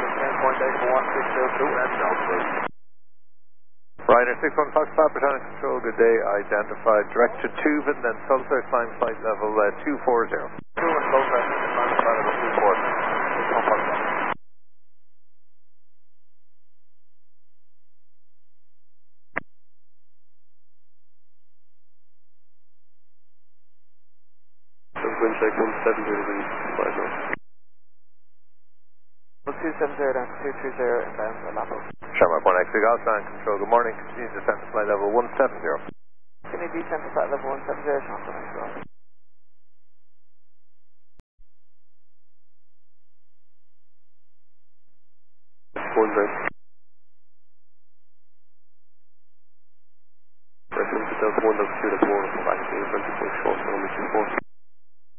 Ryder 61 Foxtrot, Britannic Control, good day. Identified direct to Tuvan, then Sulzer, climb flight level 240. Tuvan, Sulzer, climb flight level 240. Wind check 170 degrees, 5 knots. 270 down to 230 inbound to Lapo. Shamrock 1 X Golf Line Control, good morning. Continue descent to flight level 170. Continue descent to flight level 170, Shamrock 1 X Golf.